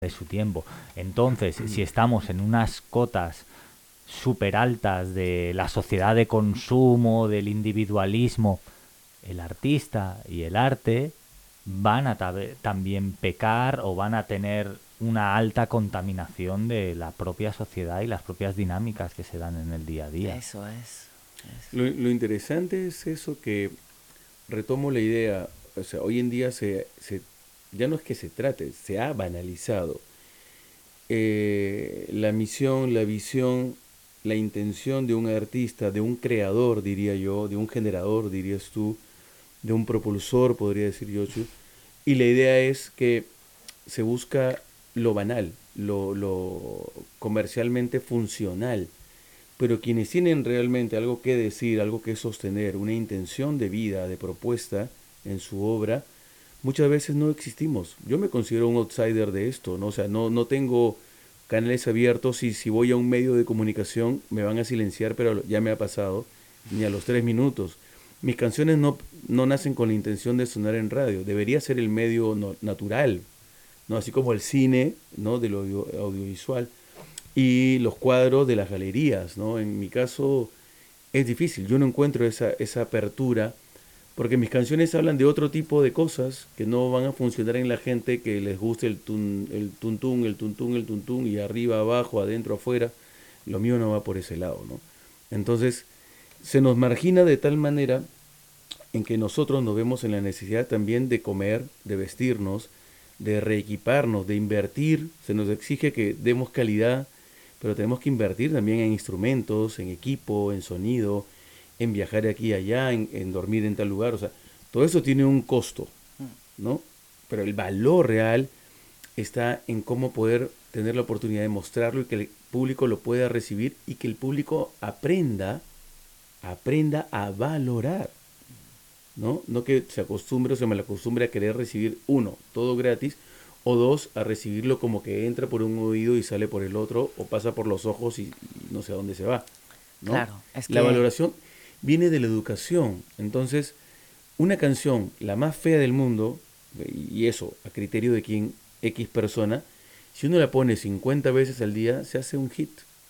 de su tiempo. Entonces, si estamos en unas cotas súper altas de la sociedad de consumo, del individualismo, el artista y el arte van a también pecar o van a tener una alta contaminación de la propia sociedad y las propias dinámicas que se dan en el día a día. Eso es. Lo interesante es eso que retomo la idea, o sea, hoy en día ya no es que se trate, se ha banalizado la misión, la visión, la intención de un artista, de un creador, diría yo, de un generador, dirías tú, de un propulsor, podría decir yo, y la idea es que se busca lo banal, lo comercialmente funcional, pero quienes tienen realmente algo que decir, algo que sostener, una intención de vida, de propuesta en su obra, muchas veces no existimos. Yo me considero un outsider de esto, ¿no? O sea, no tengo canales abiertos y si voy a un medio de comunicación me van a silenciar, pero ya me ha pasado, ni a los 3 minutos. Mis canciones no nacen con la intención de sonar en radio, debería ser el medio natural, ¿no? Así como el cine, ¿no? De lo audiovisual y los cuadros de las galerías, ¿no? En mi caso es difícil, yo no encuentro esa apertura porque mis canciones hablan de otro tipo de cosas que no van a funcionar en la gente que les guste el tuntún, el tuntún, el tuntún y arriba, abajo, adentro, afuera. Lo mío no va por ese lado, ¿no? Entonces, se nos margina de tal manera en que nosotros nos vemos en la necesidad también de comer, de vestirnos, de reequiparnos, de invertir. Se nos exige que demos calidad, pero tenemos que invertir también en instrumentos, en equipo, en sonido, en viajar de aquí y allá, en dormir en tal lugar. O sea, todo eso tiene un costo, ¿no? Pero el valor real está en cómo poder tener la oportunidad de mostrarlo y que el público lo pueda recibir y que el público aprenda a valorar, ¿no? No que se acostumbre o se malacostumbre a querer recibir, uno, todo gratis, o dos, a recibirlo como que entra por un oído y sale por el otro, o pasa por los ojos y no sé a dónde se va, ¿no? Claro, es La que valoración viene de la educación. Entonces, una canción, la más fea del mundo, y eso, a criterio de quien X persona, si uno la pone 50 veces al día, se hace un hit.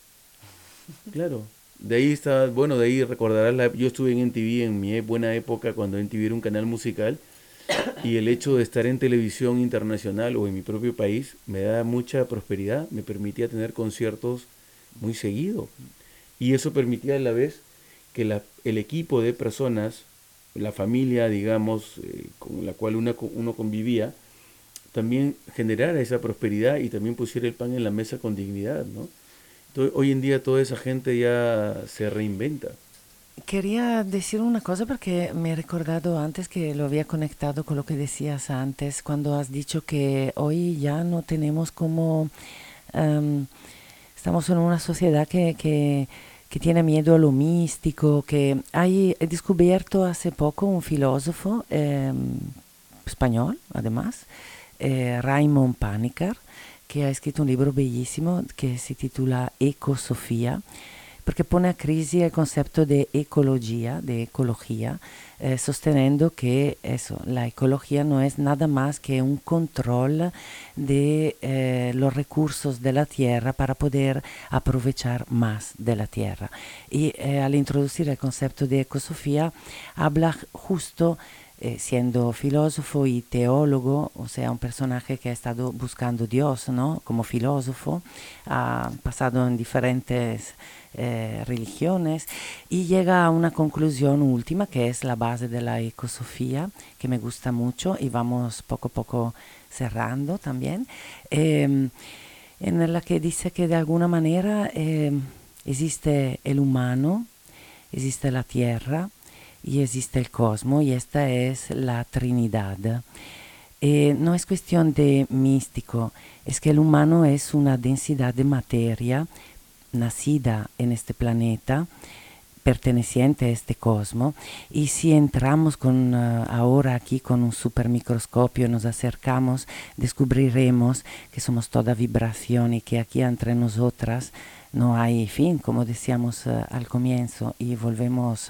Claro. De ahí está, bueno, de ahí recordarás, yo estuve en NTV en mi buena época cuando NTV era un canal musical y el hecho de estar en televisión internacional o en mi propio país me da mucha prosperidad, me permitía tener conciertos muy seguido y eso permitía a la vez que el equipo de personas, la familia, digamos, con la cual uno convivía, también generara esa prosperidad y también pusiera el pan en la mesa con dignidad, ¿no? Entonces, hoy en día toda esa gente ya se reinventa. quería decir una cosa porque me he recordado antes que lo había conectado con lo que decías antes, cuando has dicho que hoy ya no tenemos como... em, estamos en una sociedad que tiene miedo a lo místico, he descubierto hace poco un filósofo español, además, Raymond Panikkar, que ha escrito un libro bellísimo que se titula Ecosofía, porque pone a crisi el concepto de ecología, sosteniendo que eso, la ecología no es nada más que un control de los recursos de la tierra para poder aprovechar más de la tierra. Y al introducir el concepto de ecosofía, habla justo siendo filósofo y teólogo, o sea, un personaje que ha estado buscando Dios, ¿no? Como filósofo, ha pasado en diferentes religiones y llega a una conclusión última que es la base de la ecosofía, que me gusta mucho y vamos poco a poco cerrando también, en la que dice que de alguna manera existe el humano, existe la tierra y existe el cosmos y esta es la Trinidad. No es cuestión de místico, es que el humano es una densidad de materia nacida en este planeta, perteneciente a este cosmos, y si entramos ahora aquí con un supermicroscopio, nos acercamos, descubriremos que somos toda vibración y que aquí entre nosotras no hay fin, como decíamos al comienzo, y volvemos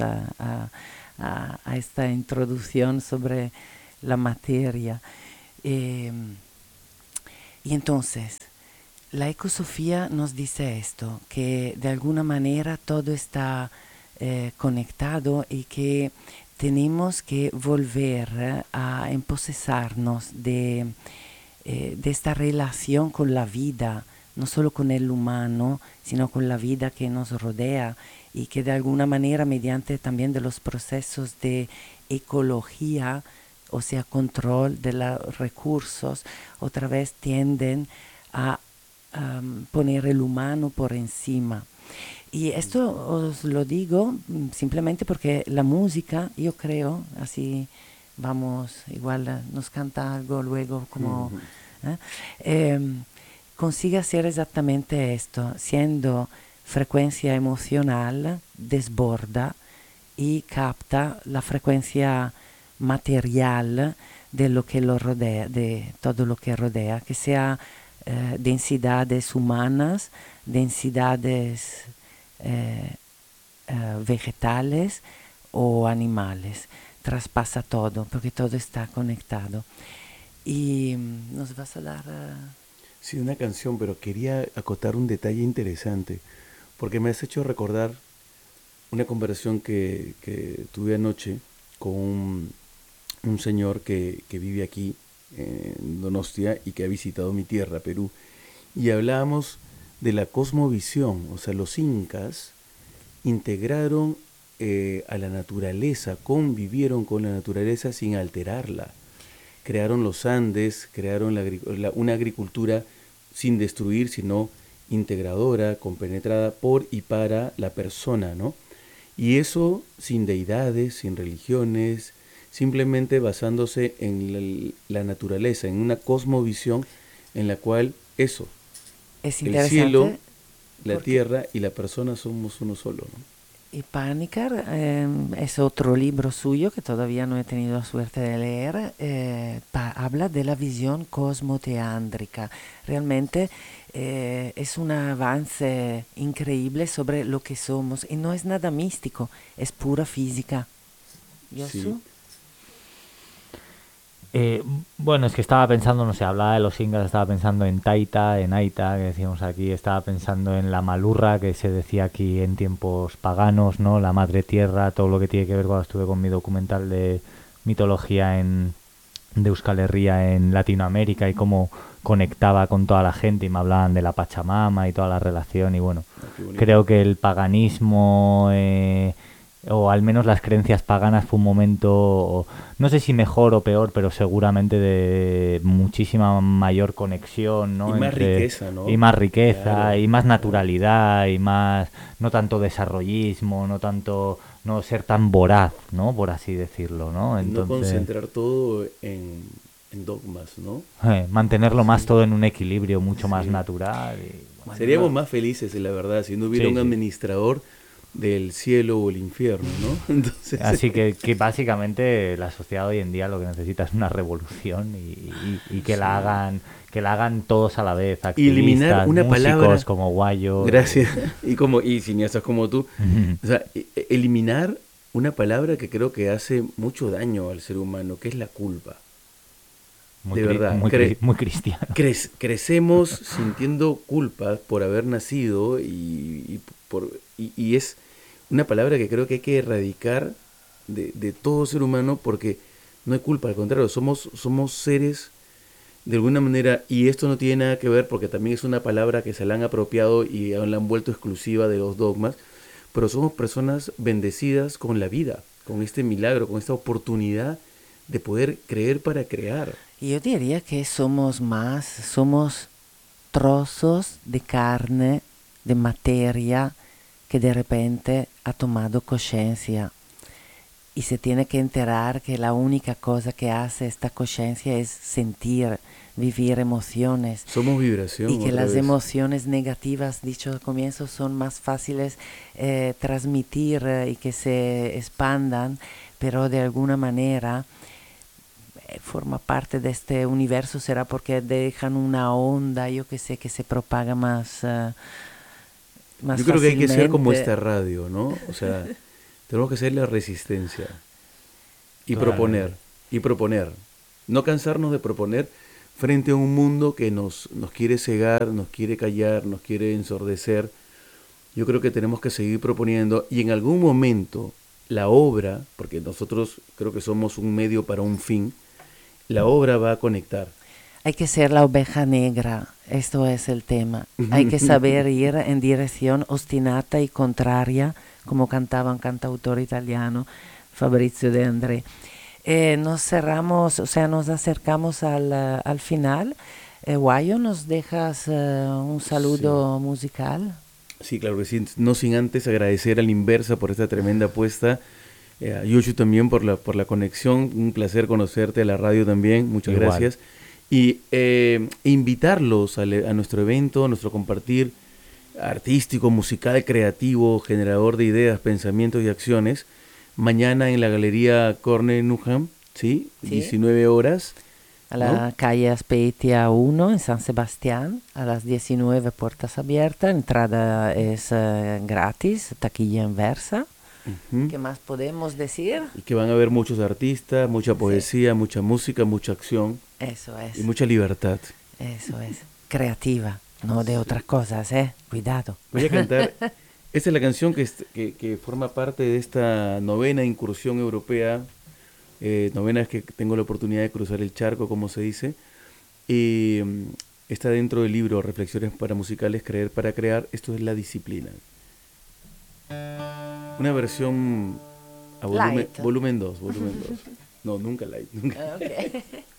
a esta introducción sobre la materia. Eh, Y entonces, la ecosofía nos dice esto, que de alguna manera todo está conectado y que tenemos que volver a emposesarnos de esta relación con la vida, no solo con el humano, sino con la vida que nos rodea y que de alguna manera mediante también de los procesos de ecología, o sea, control de los recursos, otra vez tienden a poner el humano por encima. Y esto os lo digo simplemente porque la música, yo creo, así vamos, igual nos canta algo luego como... ¿eh? Consigue hacer exactamente esto, siendo frecuencia emocional, desborda y capta la frecuencia material de lo que lo rodea, de todo lo que rodea, que sea densidades humanas, densidades vegetales o animales. Traspasa todo, porque todo está conectado. Y nos vas a dar... Sí, una canción, pero quería acotar un detalle interesante, porque me has hecho recordar una conversación que tuve anoche con un señor que vive aquí en Donostia y que ha visitado mi tierra, Perú, y hablábamos de la cosmovisión. O sea, los incas integraron a la naturaleza, convivieron con la naturaleza sin alterarla. Crearon los Andes, crearon una agricultura sin destruir, sino integradora, compenetrada por y para la persona, ¿no? Y eso sin deidades, sin religiones, simplemente basándose en la naturaleza, en una cosmovisión en la cual eso, Es el cielo, la porque... tierra y la persona somos uno solo, ¿no? Y Panikkar es otro libro suyo que todavía no he tenido la suerte de leer. Habla de la visión cosmoteándrica. Realmente es un avance increíble sobre lo que somos y no es nada místico, es pura física. Sí. ¿Yosu? Bueno, es que estaba pensando, no sé, hablaba de los incas, estaba pensando en Taita, en Aita, que decíamos aquí, estaba pensando en la Malurra, que se decía aquí en tiempos paganos, ¿no? La madre tierra, todo lo que tiene que ver cuando estuve con mi documental de mitología de Euskal Herria en Latinoamérica y cómo conectaba con toda la gente y me hablaban de la Pachamama y toda la relación y bueno, creo que el paganismo... o al menos las creencias paganas fue un momento, no sé si mejor o peor, pero seguramente de muchísima mayor conexión, ¿no? Y más riqueza, ¿no? Y más riqueza, Claro, y más claro. naturalidad, y más, no tanto desarrollismo, no tanto, no ser tan voraz, ¿no? Por así decirlo, ¿no? Y no Entonces, concentrar todo en dogmas, ¿no? mantenerlo más Sí, todo en un equilibrio mucho más sí. natural. Y, bueno, Seríamos más felices, la verdad, si no hubiera sí, un sí. administrador del cielo o el infierno, ¿no? Entonces, Así que básicamente la sociedad hoy en día lo que necesita es una revolución y que sí. que la hagan todos a la vez, Y eliminar activistas, una músicos palabra, como Guayo. gracias, y cineastas como tú, o sea, eliminar una palabra que creo que hace mucho daño al ser humano, que es la culpa. De verdad, Muy cristiano. crecemos sintiendo culpa por haber nacido y es una palabra que creo que hay que erradicar de todo ser humano porque no hay culpa, al contrario, somos seres de alguna manera, y esto no tiene nada que ver porque también es una palabra que se la han apropiado y la han vuelto exclusiva de los dogmas, pero somos personas bendecidas con la vida, con este milagro, con esta oportunidad de poder creer para crear. Yo diría que somos trozos de carne, de materia, que de repente ha tomado conciencia y se tiene que enterar que la única cosa que hace esta conciencia es sentir, vivir emociones. Somos vibración Y que otra las vez. emociones negativas, dicho al comienzo, son más fáciles transmitir y que se expandan, pero de alguna manera forma parte de este universo, será porque dejan una onda, yo que sé, que se propaga más Yo creo que hay que ser como fácilmente. esta radio, ¿no? O sea, tenemos que ser la resistencia y Totalmente. proponer, y proponer. No cansarnos de proponer, frente a un mundo que nos quiere cegar, nos quiere callar, nos quiere ensordecer. Yo creo que tenemos que seguir proponiendo y en algún momento la obra, porque nosotros creo que somos un medio para un fin, la obra va a conectar. Hay que ser la oveja negra, esto es el tema. Hay que saber ir en dirección obstinata y contraria, como cantaba un cantautor italiano, Fabrizio De André. Nos cerramos, o sea, nos acercamos al final. Guayo, ¿nos dejas un saludo musical? Sí, claro que sí. No sin antes agradecer a la Inversa por esta tremenda apuesta. A Yuchu también por la conexión. Un placer conocerte, a la radio también. Muchas Igual. gracias. Y invitarlos a nuestro evento, a nuestro compartir artístico, musical, creativo, generador de ideas, pensamientos y acciones. Mañana en la Galería Corne Nuham, ¿sí? Sí. 19 horas. A la calle Aspetia 1 en San Sebastián, a las 19 puertas abiertas, entrada es gratis, taquilla inversa. Ujú. ¿Qué más podemos decir? Y que van a haber muchos artistas, mucha poesía, mucha música, mucha acción Eso es, y mucha libertad. eso es. Creativa, no de otras cosas, cuidado. Voy a cantar. Esta es la canción que forma parte de esta novena incursión europea. Novena es que tengo la oportunidad de cruzar el charco, como se dice. Y está dentro del libro Reflexiones para Musicales, Creer para Crear. Esto es La Disciplina. Una versión a Light. volumen 2. No, nunca light. Nunca. Ok.